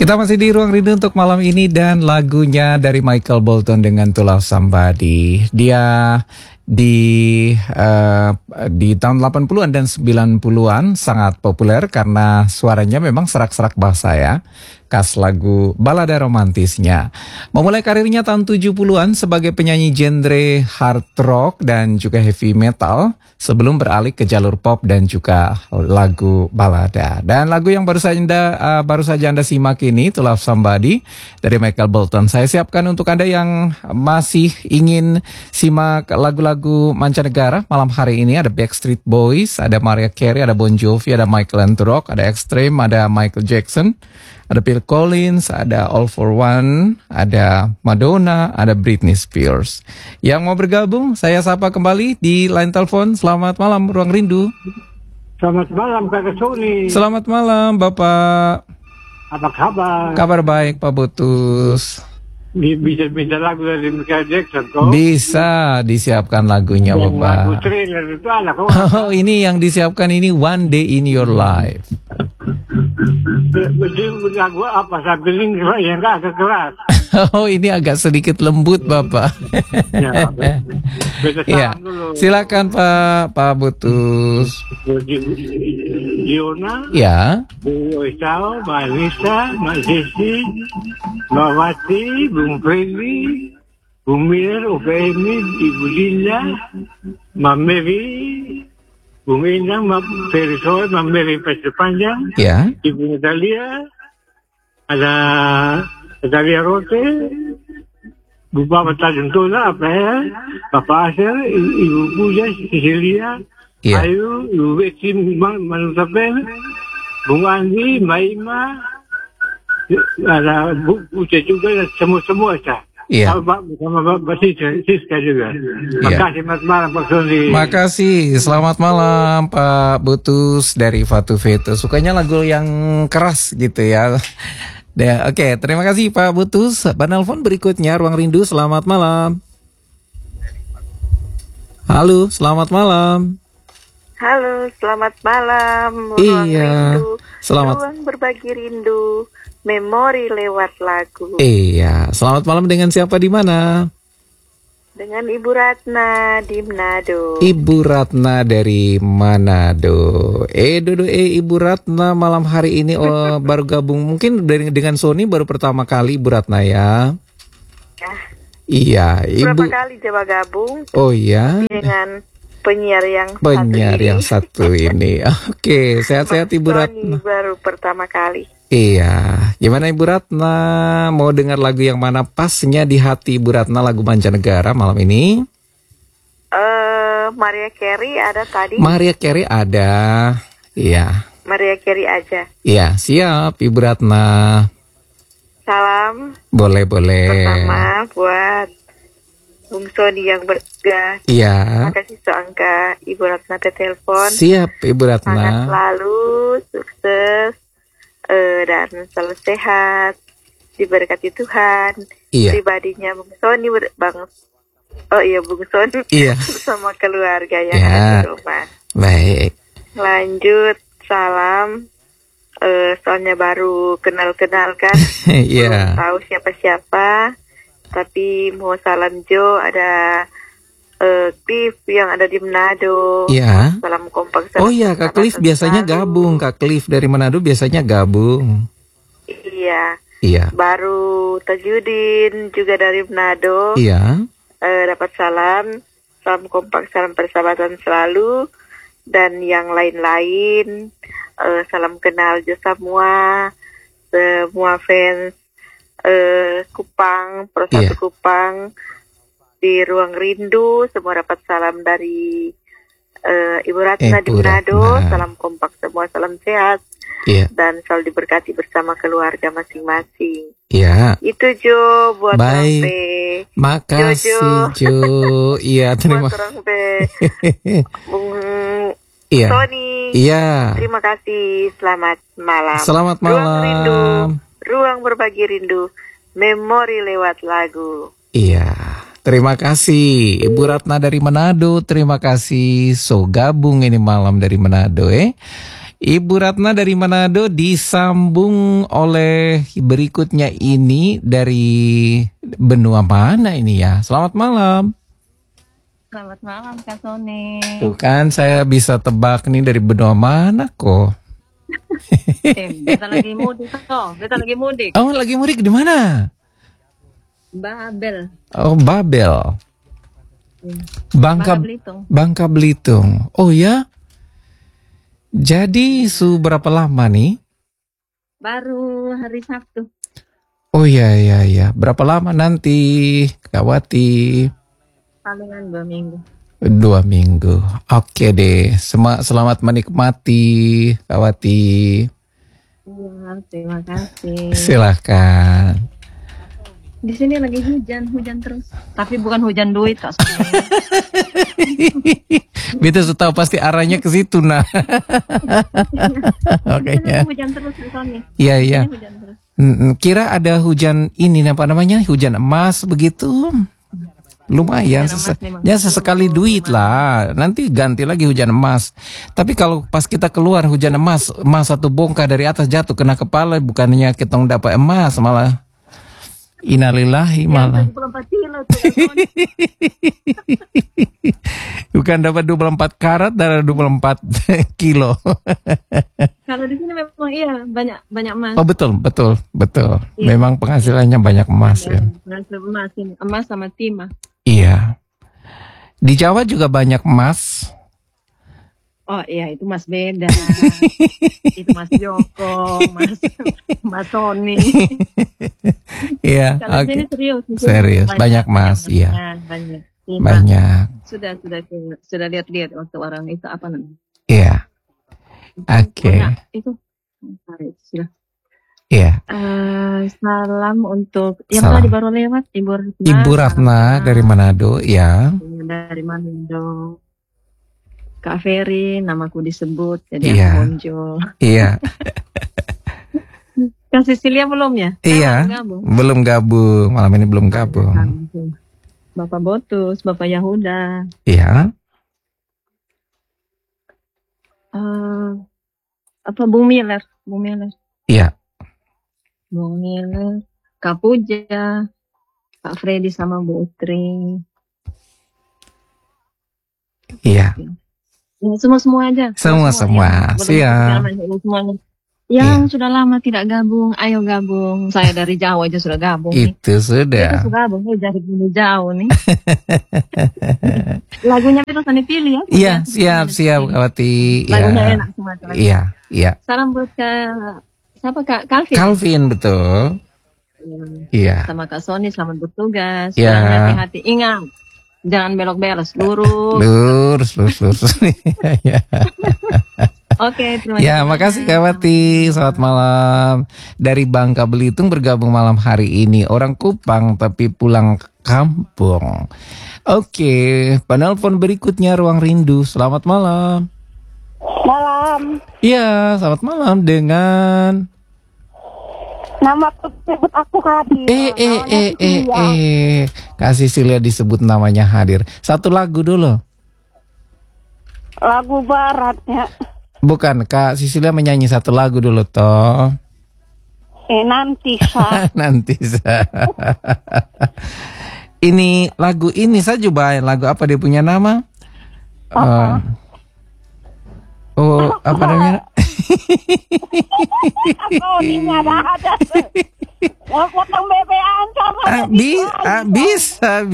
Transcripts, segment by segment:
Kita masih di Ruang Rindu untuk malam ini dan lagunya dari Michael Bolton dengan To Love Somebody. Dia di tahun 80-an dan 90-an sangat populer karena suaranya memang serak-serak bahasa ya. Khas lagu balada romantisnya. Memulai karirnya tahun 70-an sebagai penyanyi genre hard rock dan juga heavy metal sebelum beralih ke jalur pop dan juga lagu balada. Dan lagu yang baru saja Anda simak ini, To Love Somebody dari Michael Bolton. Saya siapkan untuk Anda yang masih ingin simak lagu-lagu mancanegara malam hari ini. Ada Backstreet Boys, ada Mariah Carey, ada Bon Jovi, ada Michael Landrock, ada Extreme, ada Michael Jackson, ada Phil Collins, ada All For One, ada Madonna, ada Britney Spears. Yang mau bergabung, saya sapa kembali di line telepon. Selamat malam, Ruang Rindu. Selamat malam, Kak Sony. Selamat malam, Bapak. Apa kabar? Kabar baik, Pak Butus. Bisa minta lagu dari Michael Jackson, kok? Bisa disiapkan lagunya, Bapak. Lagu trailer itu ada, kok? Oh, ini yang disiapkan ini One Day in Your Life. Lagu apa? Sabeling yang agak keras. Oh, ini agak sedikit lembut, Bapak. Ya, silakan Pak Butus. Diona, Ya. Bu Isau, Mbak Lisa, Mbak Sisi, Mbak Wati, Bung Freddy, Bung Mir, Oke Emi, Ibu Linda, Mbak Mary, Bung Inang, Mbak Ferry Soe, Mbak Mary Pasir Panjang, Ya. Ibu Natalia, ada Natalia Rote, Bu Bapak Tanjung Tola, apa ya, Bapak Asher, Ibu Puja, Cecilia, Ya. Ayu, Ibu Beci, Manutapel, Bung Andi, Mbak Ima, ada Bu Puja juga, semua-semua sah. Iya. Sama Mbak Siska juga. Makasih, selamat malam Pak Sony. Makasih, selamat malam Pak Butus dari Fatu Veto. Sukanya lagu yang keras gitu ya. Oke, terima kasih Pak Butus. Penelpon berikutnya Ruang Rindu, selamat malam. Halo, selamat malam. Halo, selamat malam. Ruang Rindu. Selamat. Ruang berbagi rindu. Memori lewat lagu. Iya, selamat malam dengan siapa di mana? Dengan Ibu Ratna di Manado. Ibu Ratna dari Manado. Ibu Ratna malam hari ini baru gabung mungkin dengan Sony baru pertama kali Ibu Ratna ya. Iya, Ibu. Berapa kali coba gabung? Oh iya. Dengan penyiar yang satu ini. Oke, sehat-sehat Ibu Ratna. Baru pertama kali. Iya, gimana Ibu Ratna? Mau dengar lagu yang mana pasnya di hati Ibu Ratna, lagu mancanegara malam ini? Mariah Carey ada tadi. Mariah Carey ada, iya. Mariah Carey aja. Iya, siap Ibu Ratna. Salam. Boleh. Pertama buat Bung Sony yang bertugas. Iya. Makasih seangka Ibu Ratna telepon. Siap Ibu Ratna. Semangat selalu, sukses. Dan selalu sehat, diberkati Tuhan. Iya. Pribadinya Bung Sony, Bung Sony, iya. bersama keluarga yang ya. ada di rumah. Baik. Lanjut, salam. Soalnya baru kenal-kenal kan, Iya. belum tahu siapa-siapa. Tapi mau salam Jo, ada Cliff yang ada di Manado. Iya. Salam kompak. Oh iya, Kak Cliff biasanya gabung. Kak Cliff dari Manado biasanya gabung. Iya. Iya. Baru Tajudin juga dari Manado. Iya. Dapat salam kompak, salam persahabatan selalu, dan yang lain-lain. Salam kenal jo semua fans Kupang, Persatu Iya. Kupang. Di Ruang Rindu, semua dapat salam dari Ibu Ratna di Manado. Salam kompak semua, salam sehat. Iya. Dan selalu diberkati bersama keluarga masing-masing. Iya. Itu Jo buat baik. Makasih Jo. Iya, terima kasih. Bung iya. Sony. Iya. Terima kasih. Selamat malam. Selamat malam. Ruang Rindu, ruang berbagi rindu, memori lewat lagu. Iya. Terima kasih Ibu Ratna dari Manado. Terima kasih so gabung ini malam dari Manado Ibu Ratna dari Manado disambung oleh berikutnya ini dari benua mana ini ya? Selamat malam. Selamat malam Kak Sony. Tuh kan saya bisa tebak nih dari benua mana kok. Beta lagi mudik toh. Beta lagi mudik. Oh, lagi mudik di mana? Babel. Oh, Babel. Bangka Belitung. Bangka Belitung. Oh ya? Jadi berapa lama nih? Baru hari Sabtu. Oh iya. Berapa lama nanti, Kak Wati? Palingan 2 minggu. 2 minggu. Oke deh. Selamat menikmati, Kak Wati. Iya, terima kasih. Silahkan. Di sini lagi hujan terus. Tapi bukan hujan duit Kak Sony. Beta sudah tahu pasti arahnya ke situ nah. Oke ya. Hujan terus Kak Sony. Iya. Hujan terus. Kira ada hujan ini apa namanya? Hujan emas begitu. Lumayan sesekali duit lah. Nanti ganti lagi hujan emas. Tapi kalau pas kita keluar hujan emas satu bongkah dari atas jatuh kena kepala, bukannya kita dapat emas malah innalillahi malah. Bukan dapat 24 karat dan 24 kilo. Kalau di sini memang iya banyak emas. Oh betul. Iya. Memang penghasilannya banyak emas ya. Emas sama timah. Iya. Di Jawa juga banyak emas. Oh iya, itu Mas beda. Itu Mas Joko, Mas Tony. Iya. Kalau sini serius. Banyak emas, iya. Banyak. Sudah lihat waktu orang itu apa namanya? Iya. Oke. Itu sudah. Iya. Salam untuk yang tadi baru lewat Ibu Ratna dari Manado, ya. Dari Manado. Kak Ferry, namaku disebut, jadi iya. aku muncul. Iya. Kak Cecilia belum ya? Iya. Belum gabung, malam ini belum gabung. Bapak Botus, Bapak Yahuda. Iya. Bung Miller? Iya. Bung Miller, Kak Puja, Kak Freddy sama Bu Utri. Iya. Ya, semua aja. Semua. Siap. Yang sudah lama tidak gabung, ayo gabung. Saya dari Jawa aja sudah gabung. Itu sudah. Itu sudah gabung, jadi dulu jauh nih. Lagunya kita pilih ya. Iya, siap Kak Wati. Lagunya enak semua. Iya. Salam buat Kak Calvin. Calvin, betul. Iya. Sama Kak Sony, selamat bertugas. Iya. Hati-hati, ingat. Jangan belok-belok, lurus. Oke, terima kasih. Ya, makasih Kak Wati. Selamat malam. Dari Bangka Belitung bergabung malam hari ini. Orang Kupang tapi pulang kampung. Oke, penelpon berikutnya Ruang Rindu. Selamat malam. Malam. Iya, selamat malam dengan nama sebut aku hadir. Kak Cecilia disebut namanya hadir. Satu lagu dulu. Lagu barat ya. Bukan, Kak Cecilia menyanyi satu lagu dulu toh. Nanti sa. Nanti sa. Ini lagu ini saya coba lagu apa dia punya nama? Apa namanya? Ada. Potong bebean sama. Bisa.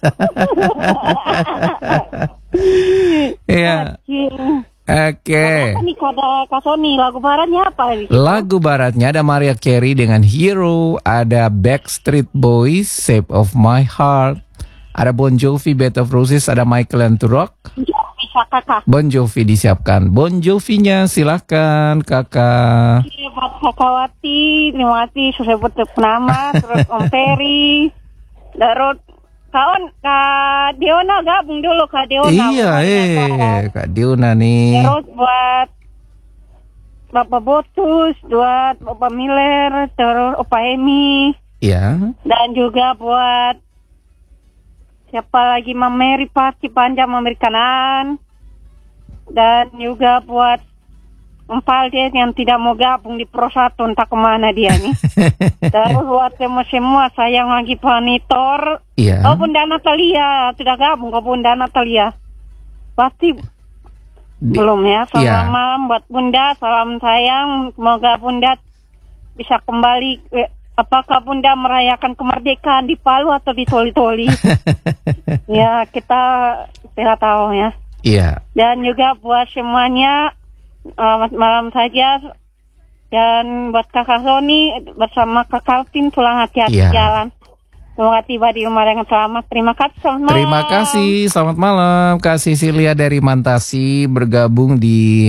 Iya. Oke. Ini ada Kak Sony, lagu baratnya apa ini? Lagu baratnya ada Mariah Carey dengan Hero, ada Backstreet Boys, Shape of My Heart, ada Bon Jovi, Bed of Roses, ada Michael and to Rock. Bisa kakak. Bon Jovi disiapkan. Bon Jovinya silahkan kakak. Buat Kakak Wati, terima kasih sudah sebut nama, terus Om Ferry, terus Kak Diona gabung dulu Kak Diona. Iya, Kak Diona nih. Terus buat Bapak Botus, buat Bapak Miller, terus Opa Emi. Iya. Dan juga buat siapa lagi Mameri pasti panjang memberi kanan. Dan juga buat empal dia yang tidak mau gabung di Pro 1, entah kemana dia nih. Terus buat semua sayang lagi panitor. Iya. Oh, Bunda Natalia sudah gabung ke Bunda Natalia. Pasti belum ya. Selamat malam buat Bunda, salam sayang. Semoga Bunda bisa kembali. Apakah Bunda merayakan kemerdekaan di Palu atau di Toli-Toli? Ya, kita tidak tahu ya. Iya. Dan juga buat semuanya, selamat malam saja. Dan buat Kakak Sony bersama Kakak Alvin, pulang hati-hati jalan. Semoga tiba di rumah dengan selamat. Terima kasih, selamat malam. Terima kasih, selamat malam. Kak Sisilia dari Mantasi bergabung di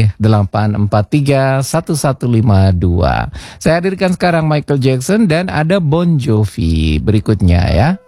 843-1152. Saya hadirkan sekarang Michael Jackson dan ada Bon Jovi berikutnya ya.